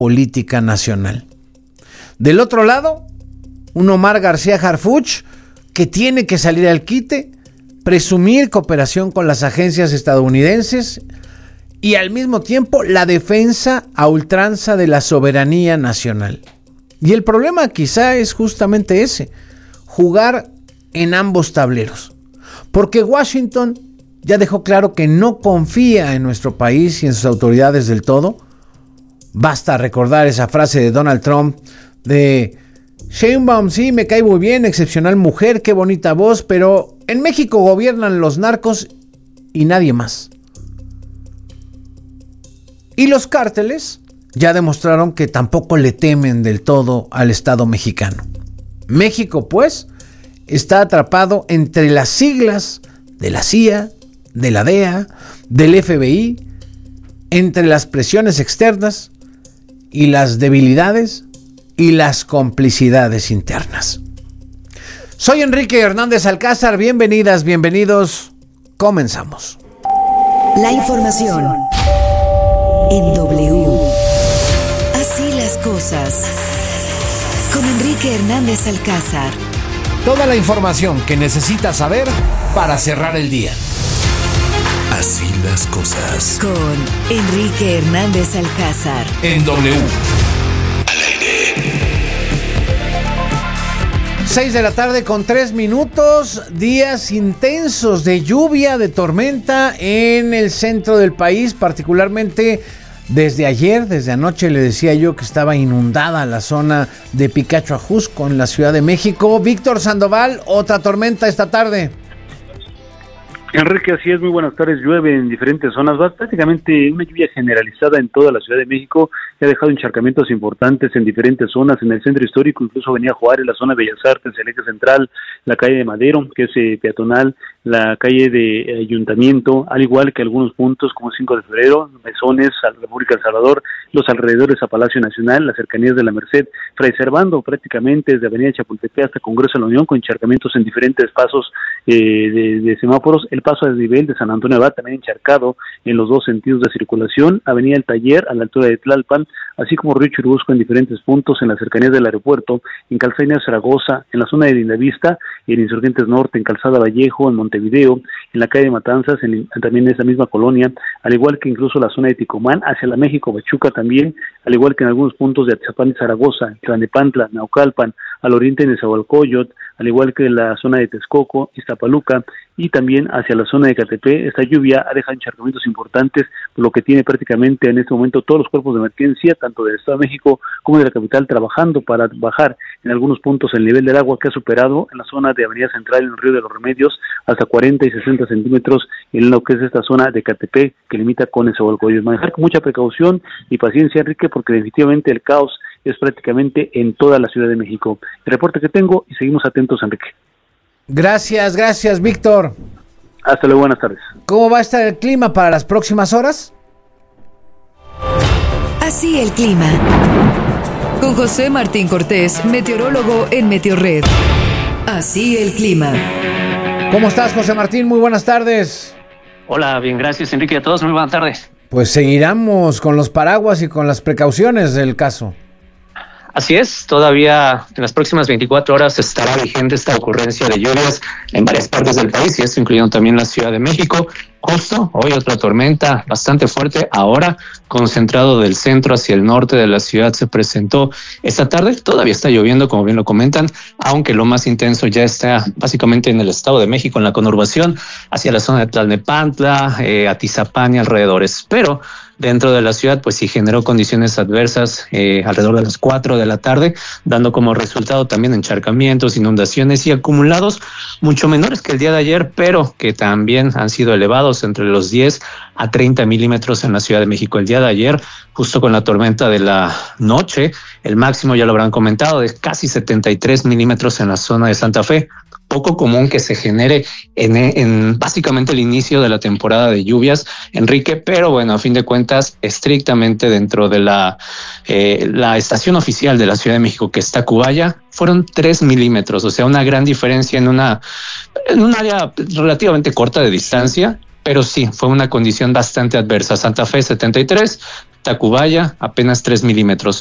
política nacional. Del otro lado, un Omar García Harfuch que tiene que salir al quite, presumir cooperación con las agencias estadounidenses y al mismo tiempo la defensa a ultranza de la soberanía nacional. Y el problema quizá es justamente ese, jugar en ambos tableros. Porque Washington ya dejó claro que no confía en nuestro país y en sus autoridades del todo. Basta recordar esa frase de Donald Trump de Sheinbaum, sí, me cae muy bien, excepcional mujer, qué bonita voz, pero en México gobiernan los narcos y nadie más. Y los cárteles ya demostraron que tampoco le temen del todo al Estado mexicano. México, pues, está atrapado entre las siglas de la CIA, de la DEA, del FBI, entre las presiones externas y las debilidades y las complicidades internas. Soy Enrique Hernández Alcázar, bienvenidas, bienvenidos, comenzamos. La información en W. Así las cosas. Con Enrique Hernández Alcázar. Toda la información que necesitas saber para cerrar el día. Así las cosas. Con Enrique Hernández Alcázar. En W. Al aire. 6 de la tarde con 3 minutos, días intensos de lluvia, de tormenta en el centro del país, particularmente desde ayer, desde anoche le decía yo que estaba inundada la zona de Picacho Ajusco en la Ciudad de México. Víctor Sandoval, otra tormenta esta tarde. Enrique, así es, muy buenas tardes. Llueve en diferentes zonas, va prácticamente una lluvia generalizada en toda la Ciudad de México, que ha dejado encharcamientos importantes en diferentes zonas, en el centro histórico, incluso Avenida Juárez, la zona de Bellas Artes, el eje central, la calle de Madero, que es peatonal, la calle de Ayuntamiento, al igual que algunos puntos como 5 de Febrero, Mesones, República del Salvador, los alrededores a Palacio Nacional, las cercanías de la Merced, Fray Servando, prácticamente desde Avenida Chapultepec hasta Congreso de la Unión, con encharcamientos en diferentes pasos de semáforos. El paso a desnivel de San Antonio Abad también encharcado en los dos sentidos de circulación, Avenida El Taller a la altura de Tlalpan, así como Río Churubusco en diferentes puntos en las cercanías del aeropuerto, en Calzada Zaragoza, en la zona de Lindavista, en Insurgentes Norte, en Calzada Vallejo, en Montevideo, en la calle de Matanzas, también en esa misma colonia, al igual que incluso la zona de Ticomán, hacia la México Pachuca también, al igual que en algunos puntos de Atizapán y Zaragoza, Tlanepantla, Naucalpan, al oriente en Nezahualcóyotl, al igual que la zona de Texcoco, Iztapaluca, y también hacia la zona de Ecatepec. Esta lluvia ha dejado encharcamientos importantes, por lo que tiene prácticamente en este momento todos los cuerpos de emergencia, tanto del Estado de México como de la capital, trabajando para bajar en algunos puntos el nivel del agua, que ha superado en la zona de Avenida Central, en el Río de los Remedios, hasta 40 y 60 centímetros en lo que es esta zona de Ecatepec, que limita con Nezahualcóyotl. Manejar con mucha precaución y paciencia, Enrique, porque definitivamente el caos es prácticamente en toda la Ciudad de México. El reporte que tengo y seguimos atentos, Enrique. Gracias, Víctor. Hasta luego, buenas tardes. ¿Cómo va a estar el clima para las próximas horas? Así el clima. Con José Martín Cortés, meteorólogo en Meteorred. Así el clima. ¿Cómo estás, José Martín? Muy buenas tardes. Hola, bien, gracias, Enrique, a todos, muy buenas tardes. Pues seguiremos con los paraguas y con las precauciones del caso. Así es, todavía en las próximas 24 horas estará vigente esta ocurrencia de lluvias en varias partes del país, y esto incluyendo también la Ciudad de México. Justo hoy otra tormenta bastante fuerte, ahora concentrado del centro hacia el norte de la ciudad, se presentó esta tarde. Todavía está lloviendo, como bien lo comentan, aunque lo más intenso ya está básicamente en el Estado de México, en la conurbación, hacia la zona de Tlalnepantla, Atizapán y alrededores. Pero dentro de la ciudad, pues sí generó condiciones adversas alrededor de las 4 de la tarde, dando como resultado también encharcamientos, inundaciones y acumulados mucho menores que el día de ayer, pero que también han sido elevados entre los 10 a 30 milímetros en la Ciudad de México. El día de ayer, justo con la tormenta de la noche, el máximo, ya lo habrán comentado, de casi 73 milímetros en la zona de Santa Fe. Poco común que se genere en básicamente el inicio de la temporada de lluvias, Enrique, pero bueno, a fin de cuentas, estrictamente dentro de la estación oficial de la Ciudad de México, que está Cubaya, fueron 3 milímetros, o sea, una gran diferencia en un área relativamente corta de distancia. Pero sí, fue una condición bastante adversa. Santa Fe 73, Tacubaya apenas 3 milímetros.